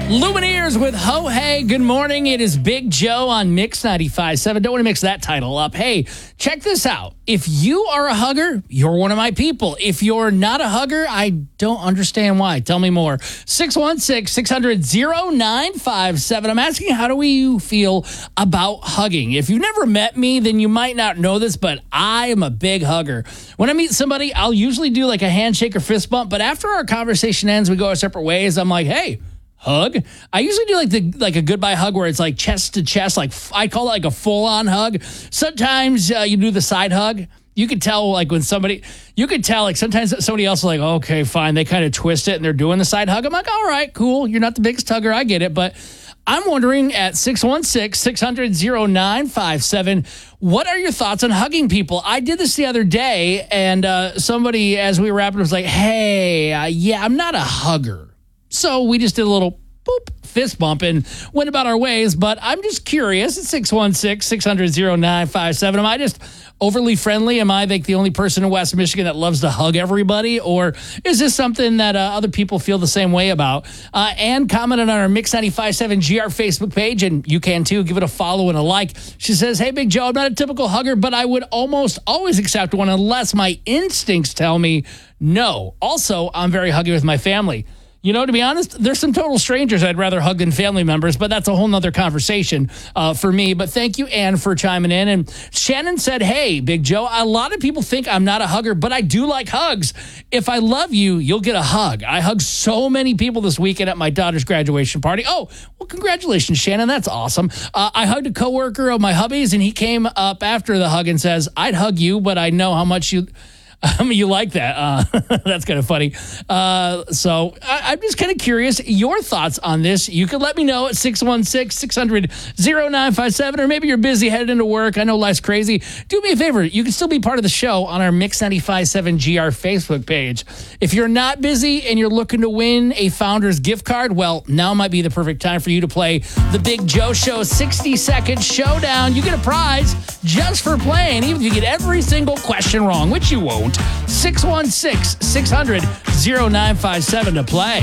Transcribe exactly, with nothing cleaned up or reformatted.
Lumineers with Ho Hey. Good morning. It is Big Joe on Mix ninety-five point seven. Don't want to mix that title up. Hey, check this out. If you are a hugger, you're one of my people. If you're not a hugger, I don't understand why. Tell me more. six one six, six hundred, oh nine five seven. I'm asking, how do you feel about hugging? If you've never met me, then you might not know this, but I am a big hugger. When I meet somebody, I'll usually do like a handshake or fist bump, but after our conversation ends, we go our separate ways. I'm like, hey, hug. I usually do like the like a goodbye hug where it's like chest to chest, like I call it like a full on hug. Sometimes uh, you do the side hug. You could tell like when somebody, you could tell like sometimes somebody else is like, okay, fine. They kind of twist it and they're doing the side hug. I'm like, all right, cool. You're not the biggest hugger. I get it. But I'm wondering at six one six, six hundred, oh nine five seven, what are your thoughts on hugging people? I did this the other day and uh, somebody, as we were wrapping, was like, hey, uh, yeah, I'm not a hugger. So we just did a little boop fist bump and went about our ways. But I'm just curious. It's six one six, six hundred, oh nine five seven. Am I just overly friendly? Am I like the only person in West Michigan that loves to hug everybody? Or is this something that uh, other people feel the same way about? Uh, Ann commented on our Mix ninety-five point seven G R Facebook page, and you can too. Give it a follow and a like. She says, hey, Big Joe, I'm not a typical hugger, but I would almost always accept one unless my instincts tell me no. Also, I'm very huggy with my family. You know, to be honest, there's some total strangers I'd rather hug than family members, but that's a whole nother conversation uh, for me. But thank you, Ann, for chiming in. And Shannon said, hey, Big Joe, a lot of people think I'm not a hugger, but I do like hugs. If I love you, you'll get a hug. I hugged so many people this weekend at my daughter's graduation party. Oh, well, congratulations, Shannon. That's awesome. Uh, I hugged a coworker of my hubby's, and he came up after the hug and says, I'd hug you, but I know how much you... I mean, you like that. Uh, that's kind of funny. Uh, so I, I'm just kind of curious your thoughts on this. You can let me know at six one six, six hundred, oh nine five seven, or maybe you're busy heading into work. I know life's crazy. Do me a favor. You can still be part of the show on our Mix ninety-five point seven G R Facebook page. If you're not busy and you're looking to win a Founders gift card, well, now might be the perfect time for you to play the Big Joe Show sixty second Showdown. You get a prize just for playing, even if you get every single question wrong, which you won't. six one six, six hundred, oh nine five seven to play.